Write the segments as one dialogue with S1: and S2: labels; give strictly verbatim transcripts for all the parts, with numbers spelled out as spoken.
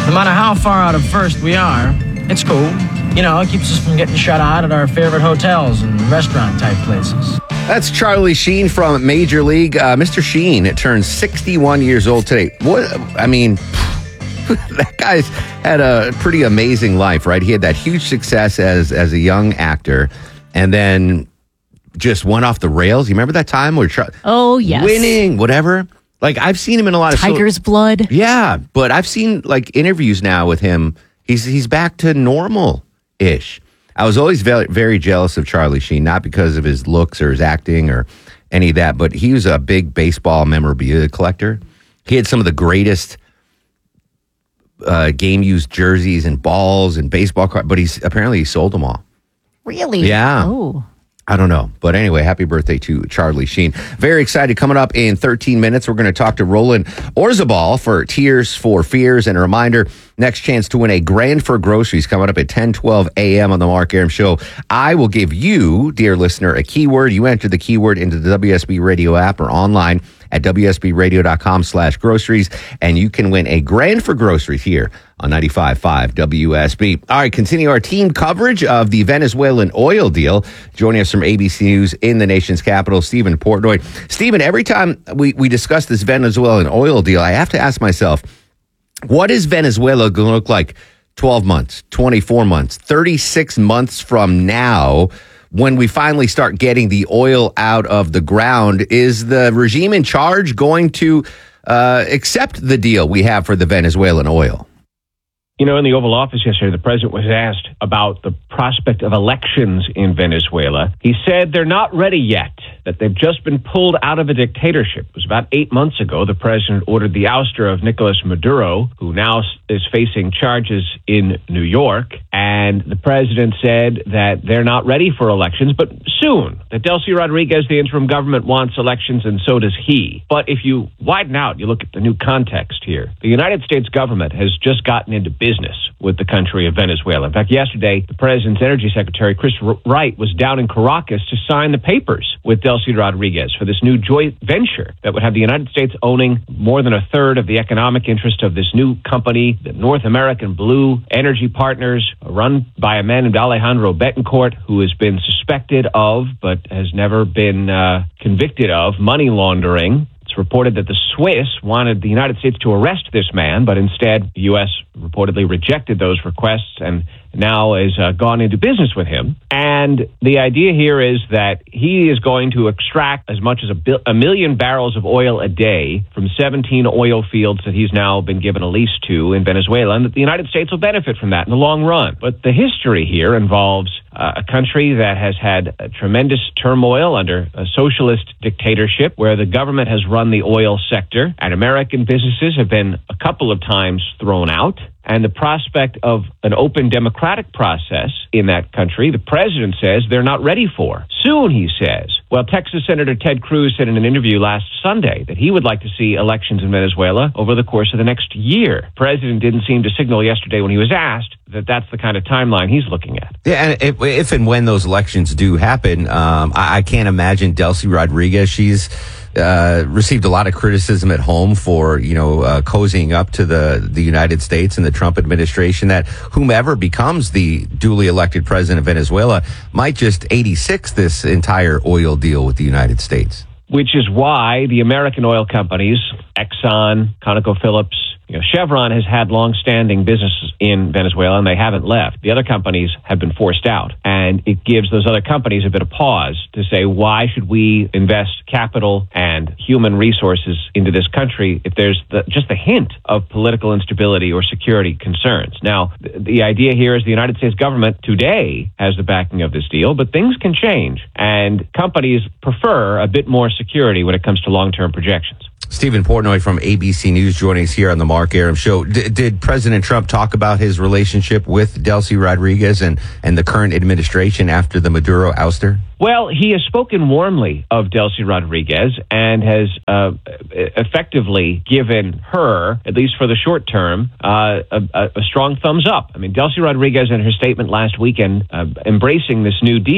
S1: No matter how far out of first we are, it's cool. You know, it keeps us from getting shut out at our favorite hotels and restaurant-type places.
S2: That's Charlie Sheen from Major League. Uh, Mister Sheen turns sixty-one years old today. What? I mean, that guy's had a pretty amazing life, right? He had that huge success as as a young actor, and then just went off the rails. You remember that time where Char-
S3: oh yes,
S2: winning whatever. Like I've seen him in a lot of
S3: Tiger's so- Blood.
S2: Yeah, but I've seen like interviews now with him. He's he's back to normal-ish. I was always very, very jealous of Charlie Sheen, not because of his looks or his acting or any of that, but he was a big baseball memorabilia collector. He had some of the greatest uh, game-used jerseys and balls and baseball cards, but he's apparently he sold them all.
S3: Really?
S2: Yeah.
S3: Oh.
S2: I don't know. But anyway, happy birthday to Charlie Sheen. Very excited. Coming up in thirteen minutes, we're going to talk to Roland Orzabal for Tears for Fears. And a reminder, next chance to win a grand for groceries coming up at ten twelve a.m. on the Mark Arum Show. I will give you, dear listener, a keyword. You enter the keyword into the W S B Radio app or online at W S B radio dot com slash groceries, and you can win a grand for groceries here on ninety-five point five W S B. All right, continue our team coverage of the Venezuelan oil deal. Joining us from A B C News in the nation's capital, Stephen Portnoy. Stephen, every time we, we discuss this Venezuelan oil deal, I have to ask myself, what is Venezuela going to look like twelve months, twenty-four months, thirty-six months from now? When we finally start getting the oil out of the ground, is the regime in charge going to uh, accept the deal we have for the Venezuelan oil?
S4: You know, in the Oval Office yesterday, the president was asked about the prospect of elections in Venezuela. He said they're not ready yet, that they've just been pulled out of a dictatorship. It was about eight months ago, the president ordered the ouster of Nicolas Maduro, who now is facing charges in New York. And the president said that they're not ready for elections, but soon. That Delcy Rodriguez, the interim government, wants elections, and so does he. But if you widen out, you look at the new context here. The United States government has just gotten into business with the country of Venezuela. In fact, yesterday, the president's energy secretary, Chris Wright, was down in Caracas to sign the papers with Delcy Rodriguez for this new joint venture that would have the United States owning more than a third of the economic interest of this new company, the North American Blue Energy Partners, run by a man named Alejandro Betancourt, who has been suspected of, but has never been uh, convicted of, money laundering. It's reported that the Swiss wanted the United States to arrest this man, but instead the U S reportedly rejected those requests and now has uh, gone into business with him. And the idea here is that he is going to extract as much as a, bil- a million barrels of oil a day from seventeen oil fields that he's now been given a lease to in Venezuela, and that the United States will benefit from that in the long run. But the history here involves uh, a country that has had a tremendous turmoil under a socialist dictatorship where the government has run the oil sector, and American businesses have been a couple of times thrown out. And the prospect of an open democratic process in that country, the president says they're not ready for. Soon, he says. Well, Texas Senator Ted Cruz said in an interview last Sunday that he would like to see elections in Venezuela over the course of the next year. The president didn't seem to signal yesterday when he was asked that that's the kind of timeline he's looking at.
S2: Yeah, and if, if and when those elections do happen, um, I, I can't imagine Delcy Rodriguez. She's uh, received a lot of criticism at home for, you know, uh, cozying up to the, the United States and the Trump administration, that whomever becomes the duly elected president of Venezuela might just eighty-six this entire oil deal with the United States.
S4: Which is why the American oil companies, Exxon, ConocoPhillips, you know, Chevron has had long-standing businesses in Venezuela, and they haven't left. The other companies have been forced out, and it gives those other companies a bit of pause to say, why should we invest capital and human resources into this country if there's the, just a hint of political instability or security concerns? Now, th- the idea here is the United States government today has the backing of this deal, but things can change, and companies prefer a bit more security when it comes to long-term projections.
S2: Stephen Portnoy from A B C News joining us here on the Mark Arum Show. D- did President Trump talk about his relationship with Delcy Rodriguez and, and the current administration after the Maduro ouster?
S4: Well, he has spoken warmly of Delcy Rodriguez and has uh, effectively given her, at least for the short term, uh, a, a strong thumbs up. I mean, Delcy Rodriguez in her statement last weekend uh, embracing this new deal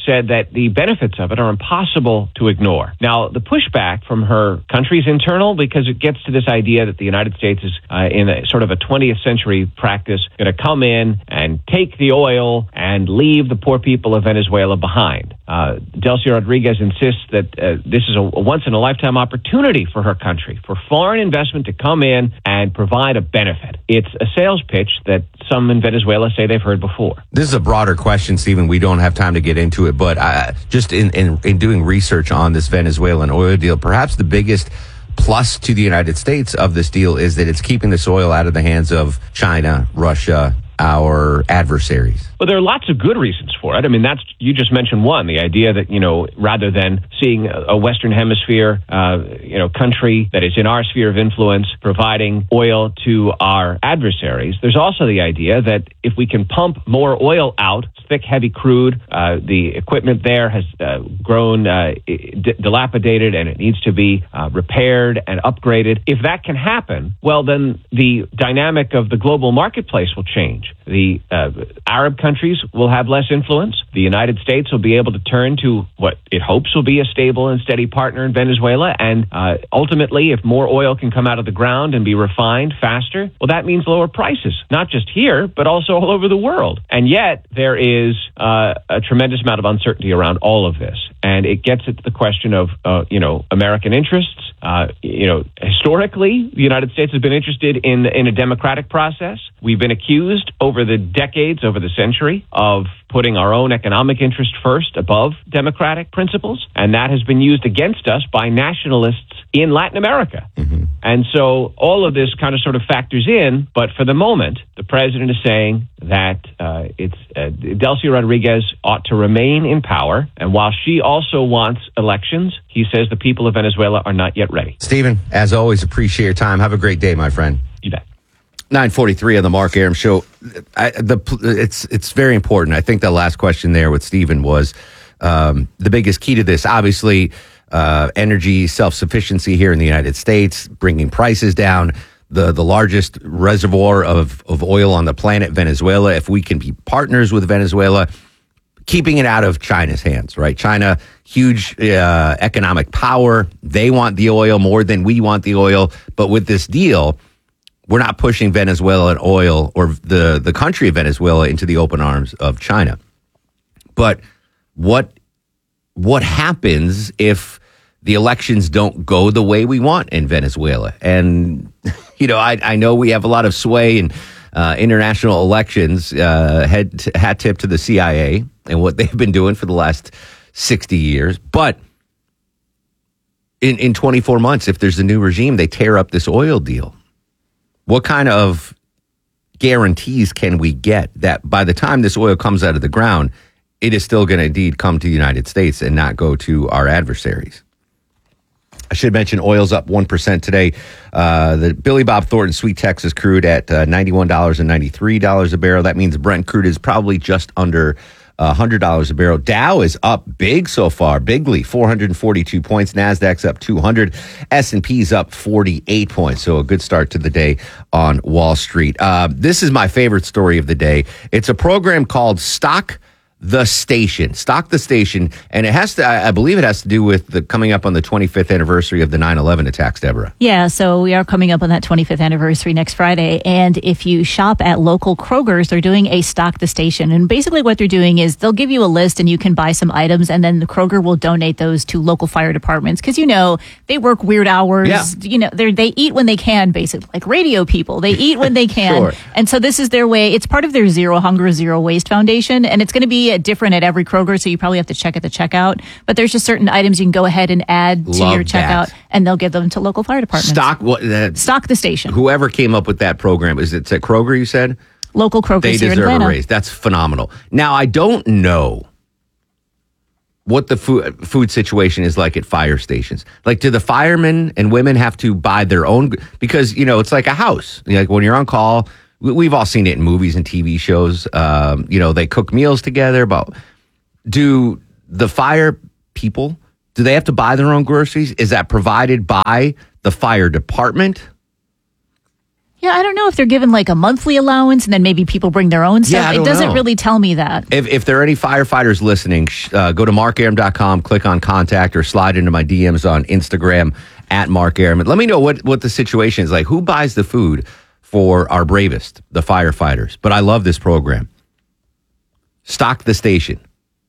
S4: said that the benefits of it are impossible to ignore. Now, the pushback from her country is internal because it gets to this idea that the United States is uh, in a sort of a twentieth century practice going to come in and take the oil and leave the poor people of Venezuela behind. Uh, Delcy Rodriguez insists that uh, this is a, a once-in-a-lifetime opportunity for her country, for foreign investment to come in and provide a benefit. It's a sales pitch that some in Venezuela say they've heard before.
S2: This is a broader question, Stephen. We don't have time to get into it, but uh, just in, in, in doing research on this Venezuelan oil deal, perhaps the biggest plus to the United States of this deal is that it's keeping this oil out of the hands of China, Russia, our adversaries.
S4: Well, there are lots of good reasons for it. I mean, that's you just mentioned one, the idea that, you know, rather than seeing a Western Hemisphere, uh, you know, country that is in our sphere of influence providing oil to our adversaries, there's also the idea that if we can pump more oil out, thick, heavy crude, uh, the equipment there has uh, grown uh, d- dilapidated and it needs to be uh, repaired and upgraded. If that can happen, well, then the dynamic of the global marketplace will change. The uh, Arab countries will have less influence. The United States will be able to turn to what it hopes will be a stable and steady partner in Venezuela. And uh, ultimately, if more oil can come out of the ground and be refined faster, well, that means lower prices, not just here, but also all over the world. And yet there is uh, a tremendous amount of uncertainty around all of this. And it gets at the question of, uh, you know, American interests. Uh, you know, historically, the United States has been interested in in a democratic process. We've been accused over the decades, over the century, of putting our own economic interest first above democratic principles, and that has been used against us by nationalists in Latin America. Mm-hmm. And so all of this kind of sort of factors in, but for the moment, the president is saying that uh, it's uh, Delcy Rodriguez ought to remain in power, and while she also wants elections, he says the people of Venezuela are not yet ready.
S2: Stephen, as always, appreciate your time. Have a great day, my friend.
S4: You bet.
S2: nine forty-three on the Mark Arum Show. I, the it's it's very important. I think the last question there with Stephen was um, the biggest key to this. Obviously, uh, energy self-sufficiency here in the United States, bringing prices down. The the largest reservoir of, of oil on the planet, Venezuela. If we can be partners with Venezuela, keeping it out of China's hands, right? China, huge uh, economic power. They want the oil more than we want the oil. But with this deal, we're not pushing Venezuelan oil or the, the country of Venezuela into the open arms of China. But what what happens if the elections don't go the way we want in Venezuela? And, you know, I, I know we have a lot of sway in uh, international elections, uh, head t- hat tip to the C I A and what they've been doing for the last sixty years. But in, in twenty-four months, if there's a new regime, they tear up this oil deal. What kind of guarantees can we get that by the time this oil comes out of the ground, it is still going to indeed come to the United States and not go to our adversaries? I should mention oil's up one percent today. Uh, the Billy Bob Thornton Sweet Texas crude at uh, ninety-one dollars and ninety-three cents a barrel. That means Brent crude is probably just under Uh, one hundred dollars a barrel. Dow is up big so far, bigly, four hundred forty-two points. NASDAQ's up two hundred. S and P's up forty-eight points. So a good start to the day on Wall Street. Uh, this is my favorite story of the day. It's a program called Stock the Station. Stock the Station. And it has to, I believe it has to do with the coming up on the twenty-fifth anniversary of the nine eleven attacks, Deborah.
S3: Yeah, so we are coming up on that twenty-fifth anniversary next Friday. And if you shop at local Kroger's, they're doing a Stock the Station. And basically what they're doing is they'll give you a list and you can buy some items, and then the Kroger will donate those to local fire departments. Because, you know, they work weird hours.
S2: Yeah.
S3: You know, they they eat when they can, basically, like radio people. They eat when they can.
S2: Sure.
S3: And so this is their way. It's part of their Zero Hunger, Zero Waste Foundation. And it's going to be different at every Kroger, so you probably have to check at the checkout. But there's just certain items you can go ahead and add to
S2: Love
S3: your checkout,
S2: that.
S3: and they'll give them to local fire departments.
S2: Stock what? Uh,
S3: Stock the Station.
S2: Whoever came up with that program, is it at Kroger, you said?
S3: Local Kroger's
S2: They
S3: here in
S2: deserve
S3: Atlanta.
S2: a raise. That's phenomenal. Now, I don't know what the food food situation is like at fire stations. Like, do the firemen and women have to buy their own? Because, you know, it's like a house. Like when you're on call, we- we've all seen it in movies and T V shows. Um, you know, they cook meals together. But do the fire people, do they have to buy their own groceries? Is that provided by the fire department?
S3: Yeah, I don't know if they're given like a monthly allowance and then maybe people bring their own stuff.
S2: Yeah, I
S3: it
S2: don't
S3: doesn't
S2: know.
S3: really tell me that.
S2: If, if there are any firefighters listening, sh- uh, go to mark aram dot com, click on contact, or slide into my D Ms on Instagram at Mark Aram. Let me know what, what the situation is like. Who buys the food for our bravest, the firefighters? But I love this program. Stock the station.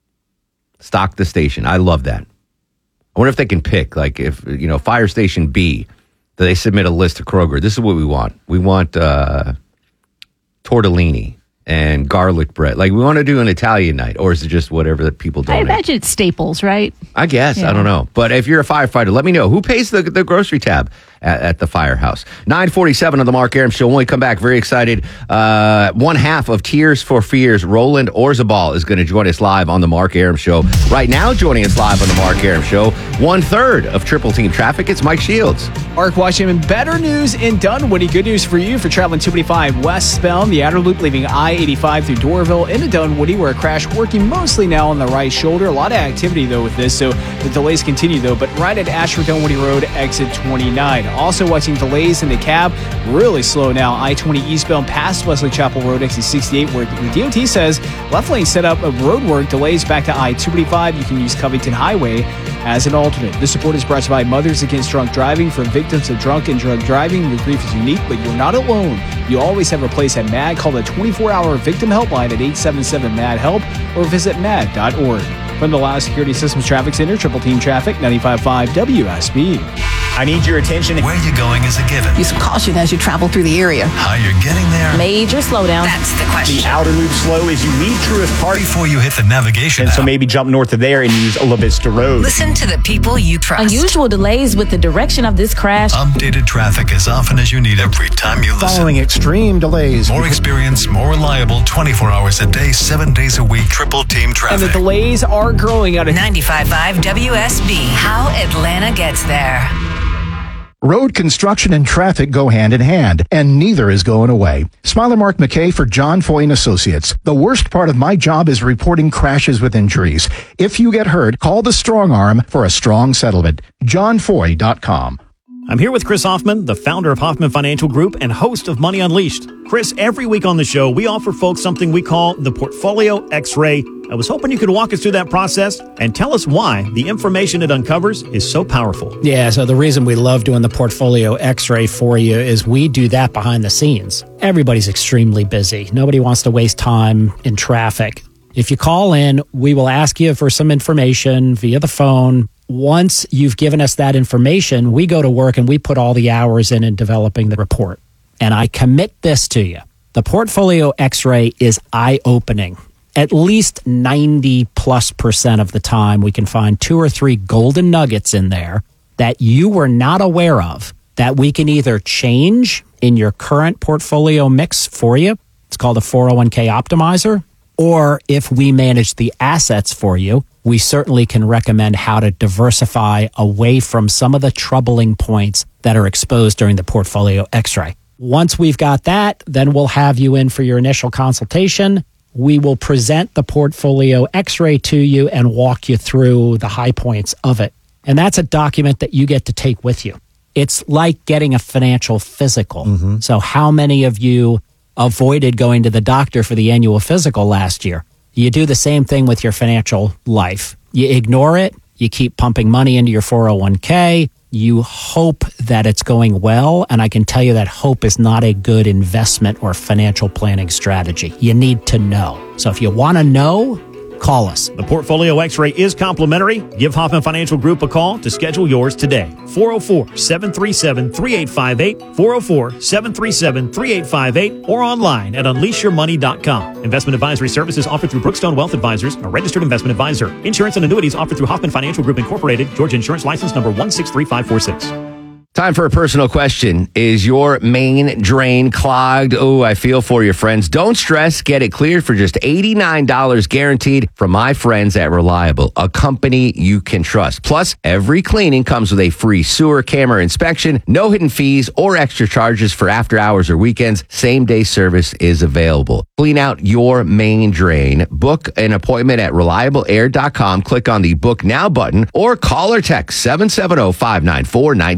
S2: Stock the station. I love that. I wonder if they can pick, like, if, you know, Fire Station B, do they submit a list to Kroger? This is what we want. We want uh, tortellini and garlic bread. Like, we want to do an Italian night, or is it just whatever that people
S3: I
S2: donate?
S3: imagine it's staples, right?
S2: I guess.
S3: Yeah.
S2: I don't know. But if you're a firefighter, let me know. Who pays the, the grocery tab at, at the firehouse? nine forty-seven on the Mark Aram Show. When we come back, very excited. Uh, one half of Tears for Fears, Roland Orzabal, is going to join us live on the Mark Aram Show. Right now, joining us live on the Mark Aram Show, one third of Triple Team Traffic, it's Mike Shields.
S5: Mark Washington, better news in Dunwoody. Good news for you for traveling two eighty-five westbound, the outer loop leaving I eighty-five through Doraville into Dunwoody, where a crash working mostly now on the right shoulder. A lot of activity, though, with this, so the delays continue, though. But right at Ashford Dunwoody Road, exit twenty-nine. Also watching delays in the cab, really slow now. I twenty eastbound past Wesley Chapel Road, exit sixty-eight, where the D O T says left lane set up of road work. Delays back to I two eighty-five. You can use Covington Highway as an alternate. This support is brought to you by Mothers Against Drunk Driving. For victims of drunk and drug driving, your grief is unique, but you're not alone. You always have a place at MAD. Call the twenty-four hour victim helpline at eight seven seven M A D HELP or visit M A D dot org. From the Loud Security Systems Traffic Center, Triple Team Traffic, ninety-five point five W S B.
S6: I need your attention.
S7: Where you're going is a given.
S8: Use caution as you travel through the area.
S7: How you're getting there.
S9: Major slowdown.
S8: That's the question.
S6: The outer loop slow as you leave Truist Park.
S7: Before you hit the navigation
S6: And so
S7: app.
S6: maybe jump north of there and use Ola Vista Road.
S8: Listen to the people you trust.
S9: Unusual delays with the direction of this crash.
S7: Updated traffic as often as you need every time you listen.
S10: Following extreme delays.
S7: More experience, more reliable, twenty-four hours a day, seven days a week. Triple Team
S5: And
S7: Traffic.
S5: the delays are growing out of
S8: ninety-five point five W S B. How Atlanta gets there.
S10: Road construction and traffic go hand in hand, and neither is going away. Smiler Mark McKay for John Foy and Associates. The worst part of my job is reporting crashes with injuries. If you get hurt, call the Strong Arm for a strong settlement. john foy dot com.
S11: I'm here with Chris Hoffman, the founder of Hoffman Financial Group and host of Money Unleashed. Chris, every week on the show, we offer folks something we call the Portfolio X-Ray. I was hoping you could walk us through that process and tell us why the information it uncovers is so powerful.
S12: Yeah, so the reason we love doing the Portfolio X-Ray for you is we do that behind the scenes. Everybody's extremely busy. Nobody wants to waste time in traffic. If you call in, we will ask you for some information via the phone. Once you've given us that information, we go to work and we put all the hours in in developing the report. And I commit this to you. The Portfolio X-Ray is eye-opening. At least ninety plus percent of the time, we can find two or three golden nuggets in there that you were not aware of that we can either change in your current portfolio mix for you. It's called a four oh one k optimizer. Or if we manage the assets for you, we certainly can recommend how to diversify away from some of the troubling points that are exposed during the Portfolio X-Ray. Once we've got that, then we'll have you in for your initial consultation. We will present the Portfolio X-Ray to you and walk you through the high points of it. And that's a document that you get to take with you. It's like getting a financial physical. Mm-hmm. So how many of you avoided going to the doctor for the annual physical last year? You do the same thing with your financial life. You ignore it. You keep pumping money into your four oh one k. You hope that it's going well. And I can tell you that hope is not a good investment or financial planning strategy. You need to know. So if you want to know, call us.
S11: The Portfolio X-Ray is complimentary. Give Hoffman Financial Group a call to schedule yours today. four oh four, seven three seven, three eight five eight, four oh four, seven three seven, three eight five eight, or online at unleash your money dot com. Investment advisory services offered through Brookstone Wealth Advisors, a registered investment advisor. Insurance and annuities offered through Hoffman Financial Group Incorporated, Georgia Insurance License number one six three five four six.
S2: Time for a personal question. Is your main drain clogged? Oh, I feel for you, friends. Don't stress. Get it cleared for just eighty-nine dollars guaranteed from my friends at Reliable, a company you can trust. Plus, every cleaning comes with a free sewer camera inspection, no hidden fees or extra charges for after hours or weekends. Same day service is available. Clean out your main drain. Book an appointment at reliable air dot com. Click on the Book Now button or call or text seven seven zero, five nine four, nine nine six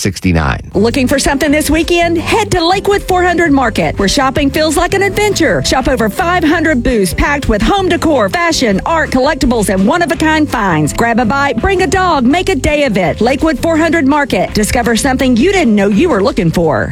S2: sixty-nine.
S13: Looking for something this weekend? Head to Lakewood four hundred Market, where shopping feels like an adventure. Shop over five hundred booths packed with home decor, fashion, art, collectibles, and one-of-a-kind finds. Grab a bite, bring a dog, make a day of it. Lakewood four hundred Market. Discover something you didn't know you were looking for.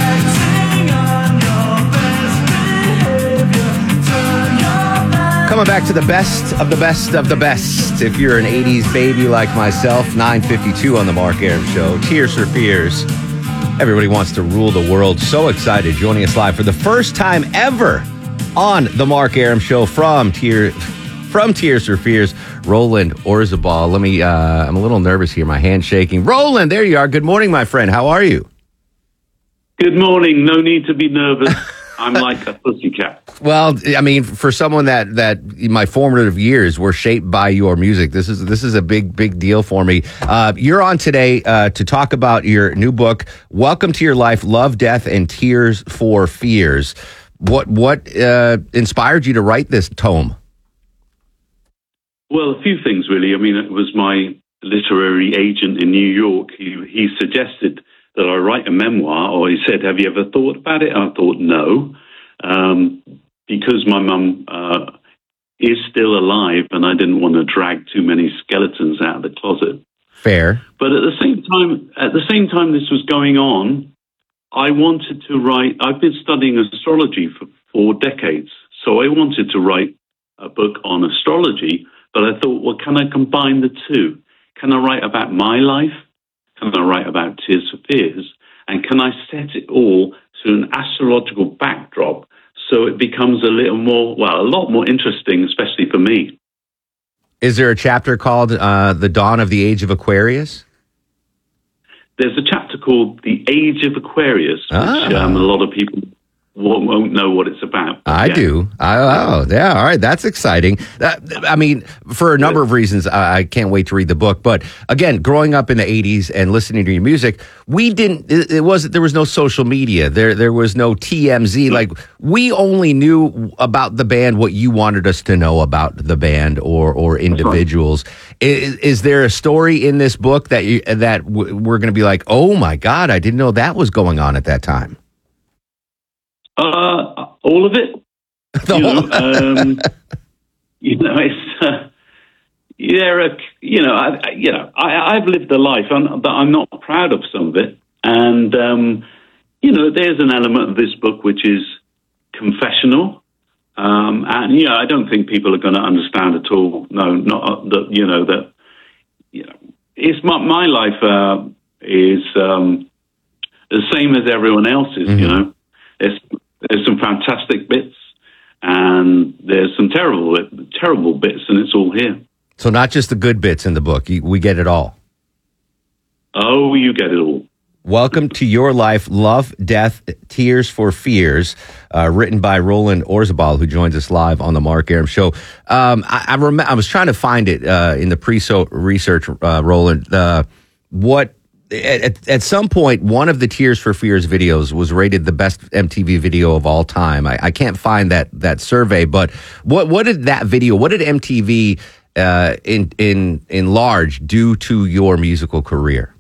S2: Coming back to the best of the best of the best. If you're an eighties baby like myself, nine fifty-two on the Mark Arum Show. Tears for Fears. Everybody wants to rule the world. So excited. Joining us live for the first time ever on the Mark Arum Show from Tears from Tears for Fears, Roland Orzabal. Let me. Uh, I'm a little nervous here. My hand's shaking. Roland, there you are. Good morning, my friend. How are you?
S14: Good morning. No need to be nervous. I'm like a pussycat.
S2: Well, I mean, for someone that that my formative years were shaped by your music, this is this is a big big deal for me. Uh, you're on today uh, to talk about your new book, "Welcome to Your Life: Love, Death, and Tears for Fears." What what uh, inspired you to write this tome?
S14: Well, a few things really. I mean, it was my literary agent in New York. He he suggested that I write a memoir, or he said, "Have you ever thought about it?" I thought, no, um, because my mum uh, is still alive, and I didn't want to drag too many skeletons out of the closet.
S2: Fair.
S14: But at the same time, at the same time this was going on, I wanted to write. I've been studying astrology for four decades, so I wanted to write a book on astrology. But I thought, well, can I combine the two? Can I write about my life? Can I write about Tears for Fears? And can I set it all to an astrological backdrop so it becomes a little more, well, a lot more interesting, especially for me?
S2: Is there a chapter called uh, The Dawn of the Age of Aquarius?
S14: There's a chapter called The Age of Aquarius,
S2: ah.
S14: which um, a lot of people won't, won't know what it's about.
S2: I yeah. do. I, oh, yeah. All right. That's exciting. Uh, I mean, for a number of reasons, I, I can't wait to read the book. But again, growing up in the eighties and listening to your music, we didn't, it, it wasn't, there was no social media. There, there was no T M Z. Like, we only knew about the band what you wanted us to know about the band or, or individuals. Is, is there a story in this book that you, that w- we're going to be like, oh my God, I didn't know that was going on at that time?
S14: Uh, all of it. You know, um, you know, it's uh, yeah, you know, I, you know, I, I've lived a life, I'm, but I'm not proud of some of it, and um, you know, there's an element of this book which is confessional, um, and yeah, I don't think people are going to understand at all. No, not that. You know that. You know, it's my my life uh, is um, the same as everyone else's. Mm-hmm. You know, there's there's some fantastic bits, and there's some terrible terrible bits, and it's all here.
S2: So not just the good bits in the book. We get it all.
S14: Oh, you get it all.
S2: Welcome to Your Life: Love, Death, Tears for Fears, uh, written by Roland Orzabal, who joins us live on the Mark Arum Show. Um, I, I, rem- I was trying to find it uh, in the pre-so research, uh, Roland. Uh, what at, at some point, one of the Tears for Fears videos was rated the best M T V video of all time. I, I can't find that that survey, but what what did that video? What did M T V uh, in in in large do to your musical career?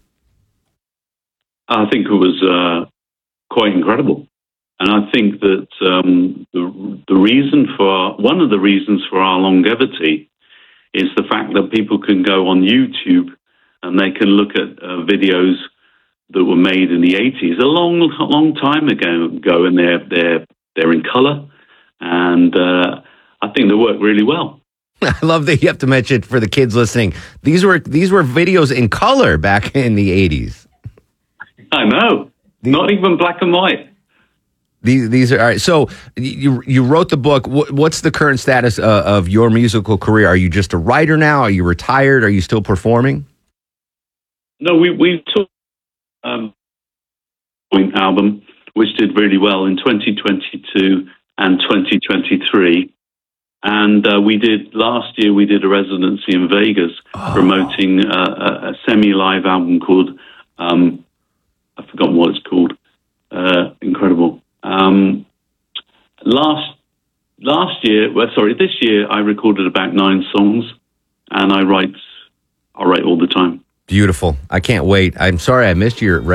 S14: I think it was uh, quite incredible. And I think that um, the, the reason for, one of the reasons for our longevity is the fact that people can go on YouTube and they can look at uh, videos that were made in the eighties, a long, long time ago, ago and they're, they're, they're in color. And uh, I think they work really well.
S2: I love that you have to mention for the kids listening, these were these were videos in color back in the eighties.
S14: I know. Not even black and white.
S2: These these are all right. So you you wrote the book. What's the current status uh, of your musical career? Are you just a writer now? Are you retired? Are you still performing?
S14: No, we we took um point album which did really well in twenty twenty-two and twenty twenty-three. And uh, we did, last year, we did a residency in Vegas oh. promoting uh, a, a semi-live album called, um, I've forgotten what it's called, uh, incredible. Um, last last year, well, sorry, this year, I recorded about nine songs, and I write, I write all the time.
S2: Beautiful. I can't wait. I'm sorry I missed your